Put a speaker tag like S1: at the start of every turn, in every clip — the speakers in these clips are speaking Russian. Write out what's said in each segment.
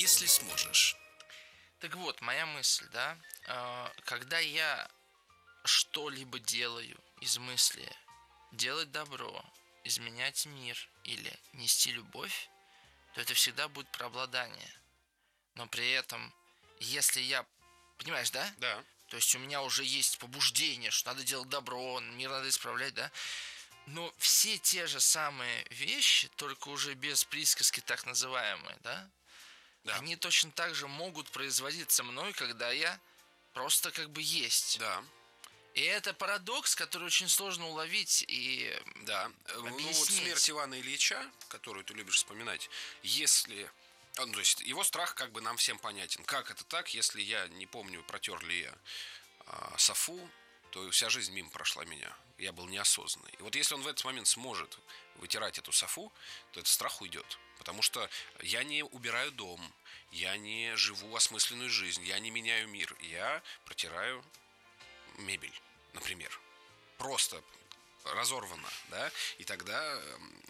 S1: если сможешь.
S2: Так вот, моя мысль, да, когда я что-либо делаю из мысли делать добро, изменять мир или нести любовь, то это всегда будет преобладание. Но при этом, если я, понимаешь, да?
S1: Да.
S2: То есть у меня уже есть побуждение, что надо делать добро, мир надо исправлять, да? Но все те же самые вещи, только уже без присказки так называемые, да?
S1: Да.
S2: Они точно так же могут производиться мной, когда я просто как бы есть.
S1: Да.
S2: И это парадокс, который очень сложно уловить и
S1: Да.
S2: объяснить.
S1: Ну вот смерть Ивана Ильича, которую ты любишь вспоминать, если... Ну, то есть его страх как бы нам всем понятен. Как это так, если я не помню, протер ли я софу, то вся жизнь мимо прошла меня. Я был неосознанный. И вот если он в этот момент сможет вытирать эту софу, то этот страх уйдет. Потому что я не убираю дом, я не живу осмысленную жизнь, я не меняю мир. Я протираю мебель, например. Просто разорвано, да? И тогда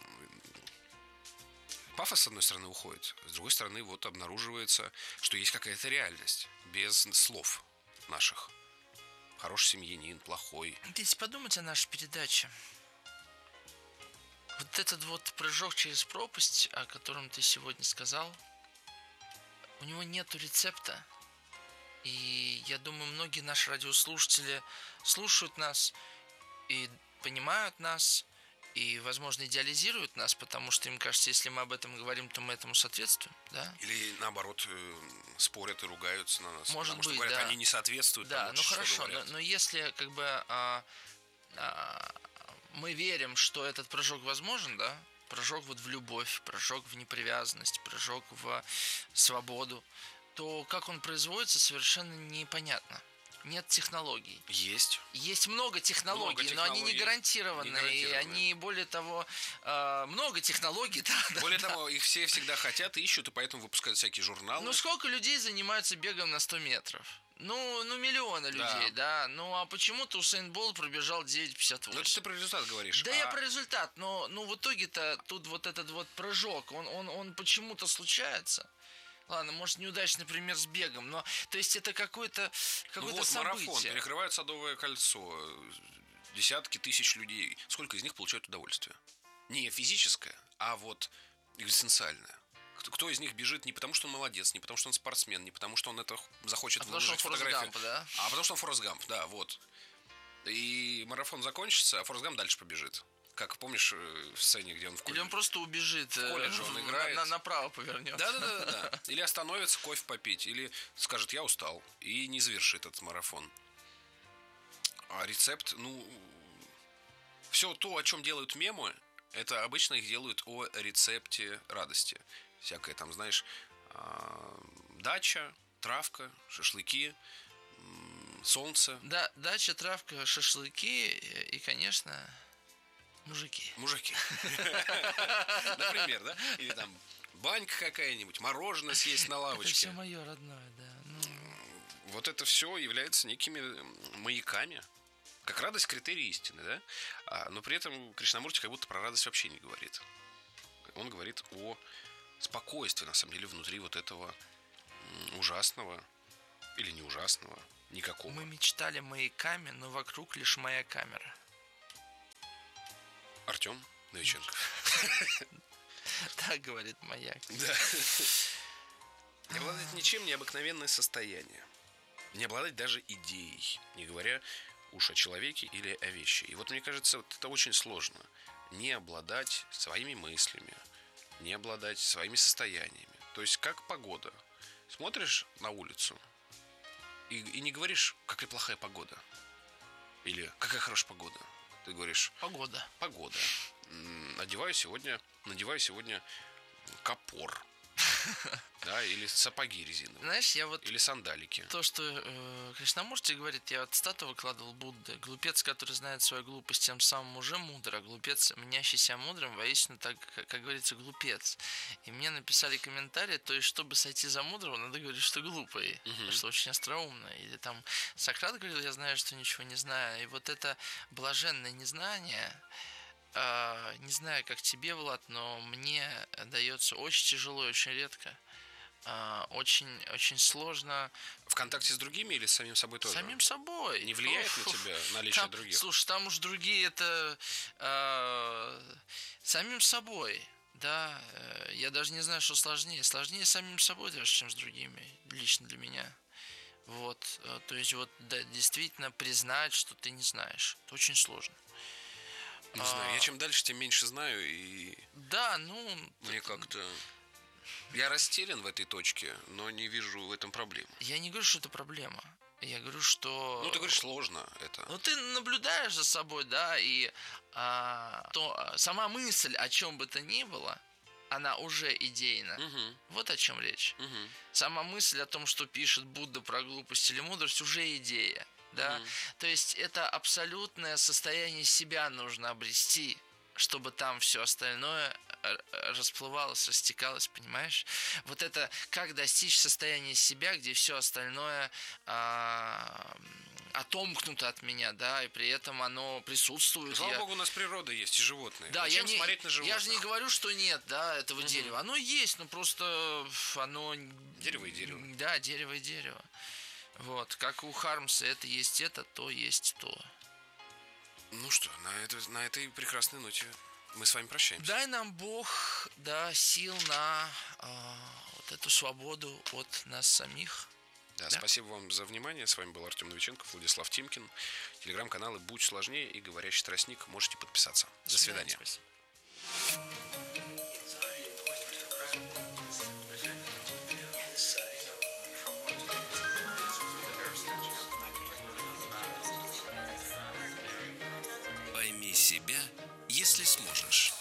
S1: пафос, с одной стороны, уходит, с другой стороны, вот обнаруживается, что есть какая-то реальность без слов наших. Хороший семьянин, плохой.
S2: Если подумать о нашей передаче, вот этот вот прыжок через пропасть, о котором ты сегодня сказал, у него нету рецепта. И я думаю, многие наши радиослушатели слушают нас и понимают нас, и, возможно, идеализируют нас, потому что им кажется, если мы об этом говорим, то мы этому соответствуем, да?
S1: Или, наоборот, спорят и ругаются на нас.
S2: Может
S1: потому что
S2: быть,
S1: говорят,
S2: да.
S1: они не соответствуют
S2: Да,
S1: тому,
S2: ну
S1: что
S2: хорошо,
S1: говорят.
S2: но если как бы мы верим, что этот прыжок возможен, да, прыжок вот в любовь, прыжок в непривязанность, прыжок в свободу, то как он производится, совершенно непонятно. Нет технологий.
S1: Есть.
S2: Есть много технологий, но они не гарантированы. И они, более того, много технологий, да.
S1: Более того, их все всегда хотят, ищут, и поэтому выпускают всякие журналы.
S2: Ну, сколько людей занимаются бегом на 100 метров? Ну, миллионы людей, да. Ну, а почему-то Усейн Болт пробежал 9:58.
S1: Ну, это ты про результат говоришь.
S2: Да, я про результат, но в итоге-то тут вот этот вот прыжок, он почему-то случается. Ладно, может, неудачный пример с бегом, но, то есть, это какое-то событие.
S1: Марафон, перекрывают Садовое кольцо, десятки тысяч людей. Сколько из них получают удовольствие? Не физическое, а вот экзистенциальное. Кто из них бежит не потому, что он молодец, не потому, что он спортсмен, не потому, что он это захочет выложить фотографию.
S2: Да?
S1: А потому, что он Форрест Гамп, да, вот. И марафон закончится, а Форрест Гамп дальше побежит. Как помнишь в сцене, где он в колледже?
S2: Или он просто убежит,
S1: в колледже он играет.
S2: Направо повернет.
S1: Да. Или остановится кофе попить, или скажет, я устал, и не завершит этот марафон. А рецепт, все то, о чем делают мемы, это обычно их делают о рецепте радости. Всякое там, знаешь, дача, травка, шашлыки, солнце.
S2: Да, дача, травка, шашлыки и, конечно... Мужики.
S1: Например, да? Или там банька какая-нибудь, мороженое съесть на лавочке.
S2: Это все мое родное, да.
S1: Вот это все является некими маяками. Как радость критерий истины, да? Но при этом Кришнамурти как будто про радость вообще не говорит. Он говорит о спокойствии, на самом деле, внутри вот этого ужасного или не ужасного, никакого.
S2: Мы мечтали маяками, но вокруг лишь моя камера.
S1: Артем Новиченко.
S2: Так говорит маяк.
S1: Да. Не обладать ничем необыкновенное состояние. Не обладать даже идеей, не говоря уж о человеке или о вещи. И вот мне кажется, вот это очень сложно. Не обладать своими мыслями, не обладать своими состояниями. То есть как погода. Смотришь на улицу и не говоришь, какая плохая погода. Или какая хорошая погода. Ты говоришь...
S2: Погода.
S1: Надеваю сегодня капор. Да, или сапоги резиновые.
S2: Знаешь, я вот...
S1: Или сандалики.
S2: То, что Кришнамурти говорит, я вот статую выкладывал Будды. Глупец, который знает свою глупость, тем самым уже мудр. А глупец, мнящийся мудрым, воистину, так, как говорится, глупец. И мне написали комментарии, то есть, чтобы сойти за мудрого, надо говорить, что глупый. Что очень остроумно. Или там Сократ говорил, я знаю, что ничего не знаю. И вот это блаженное незнание... Не знаю, как тебе, Влад, но мне дается очень тяжело и очень редко. очень сложно.
S1: В контакте с другими или с самим собой тоже?
S2: Самим собой.
S1: Не влияет на тебя наличие других?
S2: Слушай, там уж другие это самим собой. Да, я даже не знаю, что сложнее. Сложнее самим собой даже, чем с другими, лично для меня. Вот, то есть вот, да, действительно признать, что ты не знаешь. Это очень сложно.
S1: Не знаю, я чем дальше, тем меньше знаю, и...
S2: Да,
S1: Мне как-то... Я растерян в этой точке, но не вижу в этом проблемы.
S2: Я не говорю, что это проблема. Я говорю, что...
S1: Ну, ты говоришь, сложно это.
S2: Ну, ты наблюдаешь за собой, да, и сама мысль о чем бы то ни было, она уже идейна.
S1: Угу.
S2: Вот о чем речь.
S1: Угу.
S2: Сама мысль о том, что пишет Будда про глупость или мудрость, уже идея. Да? То есть это абсолютное состояние себя нужно обрести, чтобы там все остальное расплывалось, растекалось, понимаешь? Вот это как достичь состояния себя, где все остальное отомкнуто от меня, да, и при этом оно присутствует.
S1: Слава богу, у нас природа есть и животные.
S2: Да,
S1: зачем смотреть на животных?
S2: Я же не говорю, что нет, да, этого дерева. Оно есть, но просто оно...
S1: Дерево и дерево.
S2: Да, дерево и дерево. Вот, как у Хармса, это есть это, то есть то.
S1: Ну что, на этой прекрасной ноте мы с вами прощаемся.
S2: Дай нам Бог, да, сил на вот эту свободу от нас самих.
S1: Да, спасибо вам за внимание. С вами был Артем Новиченков, Владислав Тимкин. Телеграм-каналы «Будь сложнее» и «Говорящий тростник». Можете подписаться. До свидания.
S2: Спасибо.
S3: Пойми себя, если сможешь.